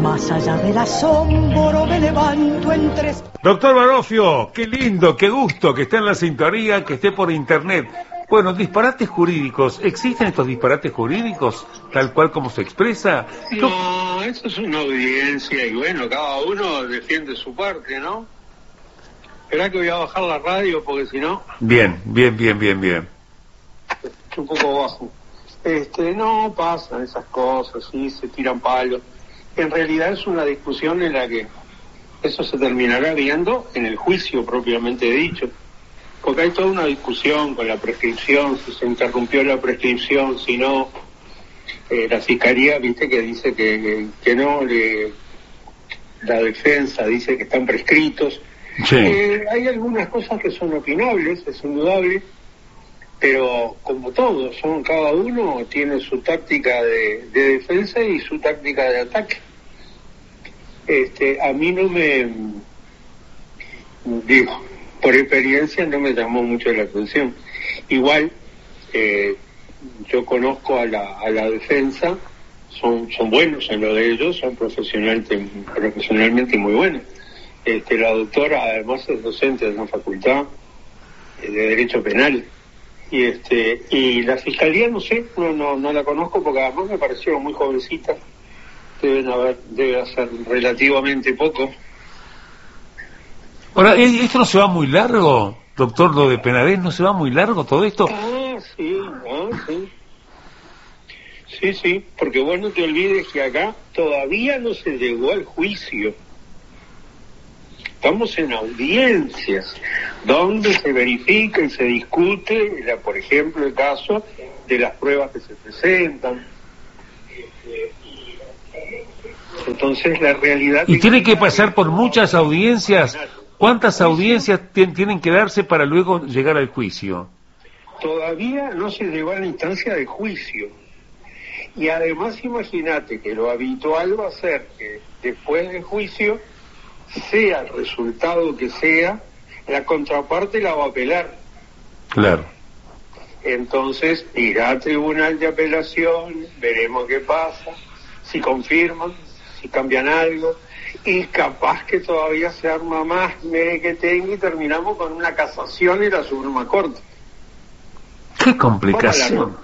Más allá del asombro me levanto entre... Doctor Barofio, qué lindo, qué gusto que esté en la sintonía, que esté por internet. Bueno, disparates jurídicos, ¿existen estos disparates jurídicos tal cual como se expresa? No, eso es una audiencia y bueno, cada uno defiende su parte, ¿no? Esperá que voy a bajar la radio porque si no... Bien. Estoy un poco bajo. No pasan esas cosas, sí, se tiran palos. En realidad es una discusión en la que eso se terminará viendo en el juicio propiamente dicho. Porque hay toda una discusión con la prescripción, si se interrumpió la prescripción, si no. La fiscalía, viste, que dice que no, la defensa dice que están prescritos. Sí. Hay algunas cosas que son opinables, es indudable, pero como todos, cada uno tiene su táctica de defensa y su táctica de ataque. A mí no me... digo, por experiencia no me llamó mucho la atención. Igual, yo conozco a la defensa, son buenos en lo de ellos, son profesionalmente muy buenos. La doctora además es docente de una facultad de Derecho Penal. Y la fiscalía, no sé, no la conozco porque además me pareció muy jovencita. Debe ser relativamente poco. Ahora, ¿esto no se va muy largo, doctor, lo de Penades? ¿No se va muy largo todo esto? Sí. Sí, porque vos no te olvides que acá todavía no se llegó al juicio. Estamos en audiencias, donde se verifica y se discute, por ejemplo, el caso de las pruebas que se presentan. Entonces, la realidad... Y tiene que pasar por muchas audiencias. ¿Cuántas audiencias tienen que darse para luego llegar al juicio? Todavía no se llegó a la instancia de juicio. Y además, imagínate que lo habitual va a ser que después del juicio, sea el resultado que sea, la contraparte la va a apelar. Claro. Entonces irá a tribunal de apelación, veremos qué pasa, si confirman, si cambian algo, y capaz que todavía se arma más merequetengue y terminamos con una casación en la Suprema Corte. ¡Qué complicación!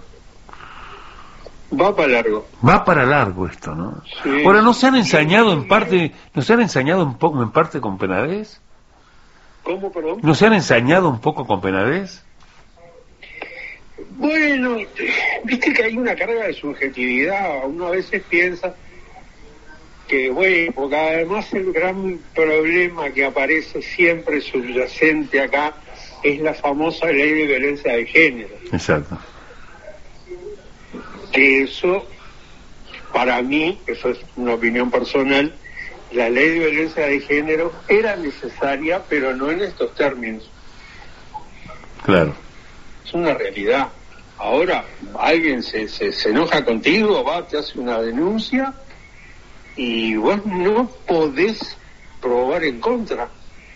Va para largo. Va para largo esto, ¿no? Sí. Ahora, ¿no se han ensañado en parte, un poco en parte con Penades? ¿Cómo, perdón? ¿No se han ensañado un poco con Penades? Bueno, viste que hay una carga de subjetividad. Uno a veces piensa que, bueno, porque además el gran problema que aparece siempre subyacente acá es la famosa ley de violencia de género. Exacto. Que eso, para mí, eso es una opinión personal, la ley de violencia de género era necesaria, pero no en estos términos. Claro. Es una realidad. Ahora, alguien se enoja contigo, te hace una denuncia y vos no podés probar en contra.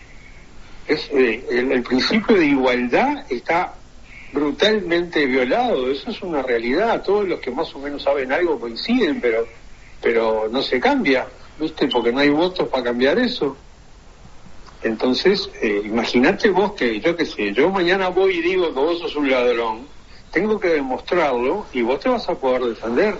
El principio de igualdad está brutalmente violado, eso es una realidad. Todos los que más o menos saben algo coinciden, pero no se cambia, ¿viste? Porque no hay votos para cambiar eso. Entonces, imagínate vos que, yo qué sé, yo mañana voy y digo que vos sos un ladrón, tengo que demostrarlo y vos te vas a poder defender.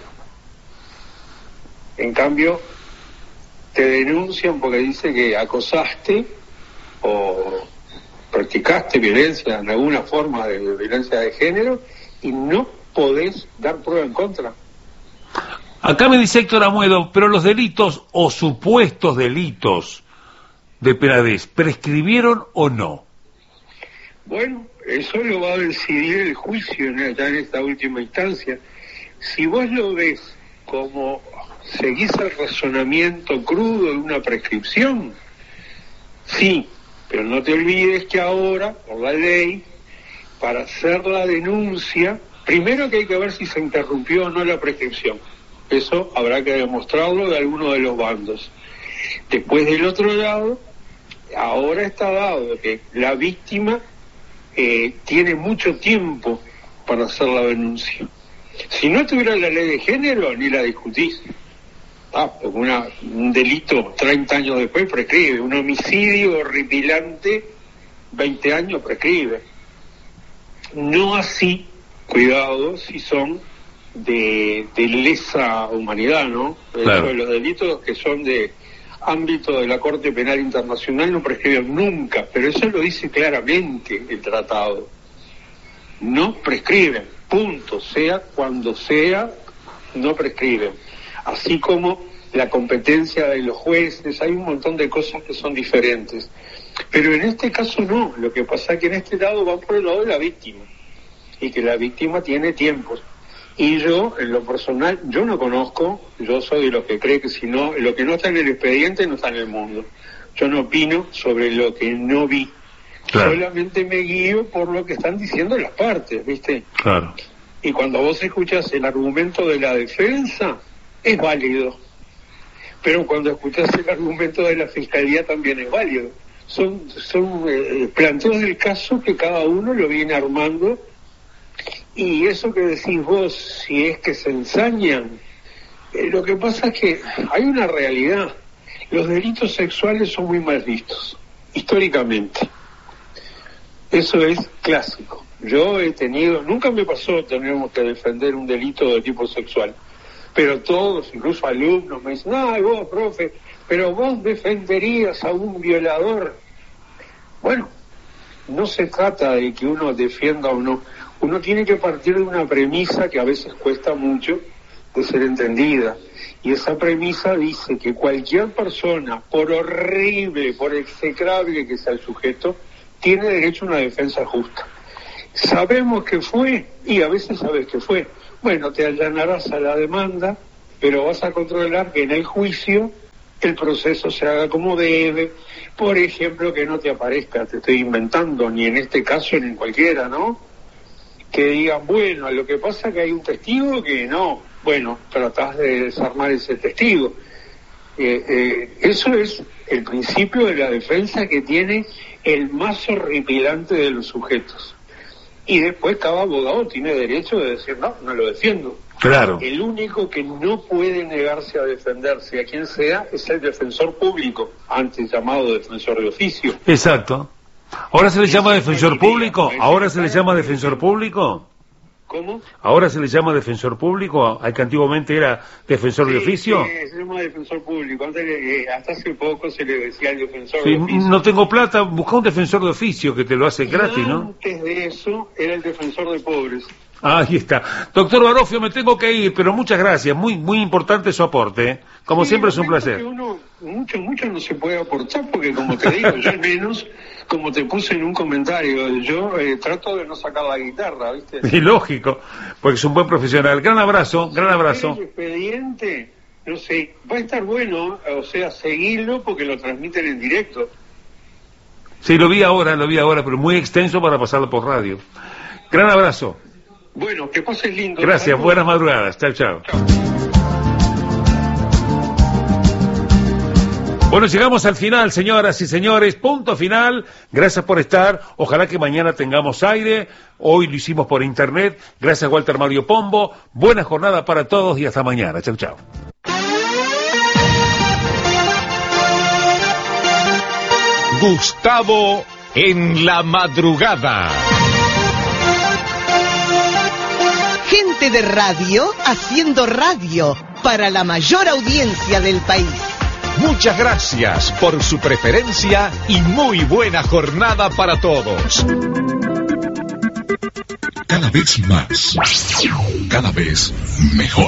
En cambio, te denuncian porque dice que acosaste o practicaste violencia, en alguna forma de violencia de género, y no podés dar prueba en contra. Acá me dice Héctor Amuedo, pero los delitos o supuestos delitos de Penades, ¿prescribieron o no? Bueno, eso lo va a decidir el juicio ya en esta última instancia. Si vos lo ves como seguís el razonamiento crudo de una prescripción, sí, pero no te olvides que ahora, por la ley, para hacer la denuncia, primero que hay que ver si se interrumpió o no la prescripción. Eso habrá que demostrarlo de alguno de los bandos. Después, del otro lado, ahora está dado que la víctima tiene mucho tiempo para hacer la denuncia. Si no tuviera la ley de género, ni la discutís. porque un delito 30 años después prescribe, un homicidio horripilante 20 años prescribe. No así, cuidado, si son de lesa humanidad, ¿no? Claro. Los delitos que son de ámbito de la Corte Penal Internacional no prescriben nunca, pero eso lo dice claramente el tratado. No prescriben, punto, sea cuando sea, no prescriben. Así como la competencia de los jueces, hay un montón de cosas que son diferentes. Pero en este caso no, lo que pasa es que en este lado va por el lado de la víctima, y que la víctima tiene tiempos. Y yo, en lo personal, yo no conozco, yo soy de los que cree que si no, lo que no está en el expediente no está en el mundo. Yo no opino sobre lo que no vi. Claro. Solamente me guío por lo que están diciendo las partes, ¿viste? Claro. Y cuando vos escuchás el argumento de la defensa, es válido. Pero cuando escuchás el argumento de la fiscalía también es válido. Son planteos del caso que cada uno lo viene armando. Y eso que decís vos, si es que se ensañan, lo que pasa es que hay una realidad. Los delitos sexuales son muy mal vistos, históricamente. Eso es clásico. Yo nunca me pasó tener que defender un delito de tipo sexual, pero todos, incluso alumnos, me dicen, ay, vos, profe, pero vos defenderías a un violador. Bueno, no se trata de que uno defienda o no. Uno tiene que partir de una premisa que a veces cuesta mucho de ser entendida. Y esa premisa dice que cualquier persona, por horrible, por execrable que sea el sujeto, tiene derecho a una defensa justa. Sabemos que fue, y a veces sabes que fue. Bueno, te allanarás a la demanda, pero vas a controlar que en el juicio el proceso se haga como debe. Por ejemplo, que no te aparezca, te estoy inventando, ni en este caso ni en cualquiera, ¿no? Que digan, bueno, lo que pasa es que hay un testigo que no, bueno, tratás de desarmar ese testigo. Eso es el principio de la defensa que tiene el más horripilante de los sujetos. Y después cada abogado tiene derecho de decir, no lo defiendo. Claro. El único que no puede negarse a defenderse, a quien sea, es el defensor público, antes llamado defensor de oficio. Exacto. ¿Ahora se le llama defensor público? ¿Ahora se le llama defensor público? ¿Cómo? ¿Ahora se le llama defensor público al que antiguamente era defensor de oficio? Sí, se llama defensor público. Antes, hasta hace poco se le decía el defensor Sí, de oficio. no tengo plata, busca un defensor de oficio que te lo hace gratis, ¿no? Antes de eso era el defensor de pobres. Ahí está. Doctor Barofio, me tengo que ir, pero muchas gracias. Muy importante su aporte, ¿eh? Como siempre es un placer. Que uno, mucho no se puede aportar porque, como te digo, yo al menos, como te puse en un comentario, yo trato de no sacar la guitarra, ¿viste? Y lógico, porque es un buen profesional. Gran abrazo, gran abrazo. El expediente, no sé, va a estar bueno, o sea, seguirlo porque lo transmiten en directo. Sí, lo vi ahora, pero muy extenso para pasarlo por radio. Gran abrazo. Bueno, que pases lindo. Gracias, buenas madrugadas. Chao, chao. Bueno, llegamos al final, señoras y señores, punto final. Gracias por estar. Ojalá que mañana tengamos aire. Hoy lo hicimos por internet. Gracias, Walter Mario Pombo. Buena jornada para todos y hasta mañana. Chau, chau. Gustavo en la madrugada. Gente de radio haciendo radio para la mayor audiencia del país. Muchas gracias por su preferencia y muy buena jornada para todos. Cada vez más, cada vez mejor.